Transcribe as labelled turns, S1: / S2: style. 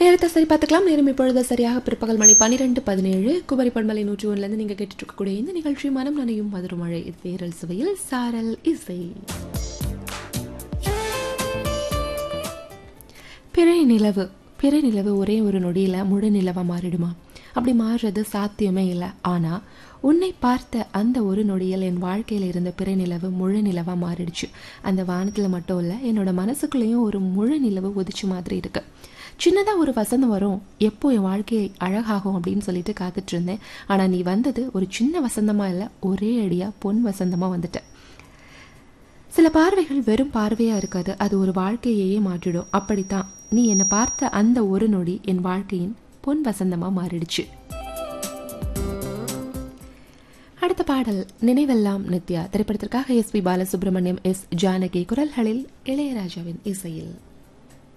S1: நேரத்தை சரி பார்த்துக்கலாம். நேரம் இப்பொழுது சரியாக பிற்பகல் மணி 12:17. குமரி பண்பலை 101 நீங்கள் கேட்டுட்டு இருக்கக்கூடிய இந்த நிகழ்ச்சி மனம் நனையும் மதுரமழை. இது வேரல் சுவையில் சாரல் இசை. பிறை நிலவு ஒரே ஒரு நொடியில் முழு நிலவாக மாறிடுமா? அப்படி மாறுறது சாத்தியமே இல்லை. ஆனால் உன்னை பார்த்த அந்த ஒரு நொடியில் என் வாழ்க்கையில் இருந்த பிறை நிலவு முழு நிலவாக மாறிடுச்சு. அந்த வானத்தில் மட்டும் இல்லை, என்னோட மனசுக்குள்ளேயும் ஒரு முழு நிலவு உதிச்சு மாதிரி இருக்கு. சின்னதாக ஒரு வசந்தம் வரும், எப்போ என் வாழ்க்கையை அழகாகும் அப்படின்னு சொல்லிட்டு காத்துட்டு இருந்தேன். ஆனால் நீ வந்தது ஒரு சின்ன வசந்தமாக இல்லை, ஒரே அடியாக பொன் வசந்தமாக வந்துட்ட. சில பார்வைகள் வெறும் பார்வையாக இருக்காது, அது ஒரு வாழ்க்கையே மாற்றிடும். அப்படித்தான் நீ என்னை பார்த்த அந்த ஒரு நொடி என் வாழ்க்கையின் பொன் வசந்தமாக மாறிடுச்சு. அடுத்த பாடல் நினைவெல்லாம் நித்யா திரைப்படத்திற்காக எஸ்.பி. பாலசுப்ரமணியம், எஸ். ஜானகி குரல்களில், இளையராஜாவின் இசையில்.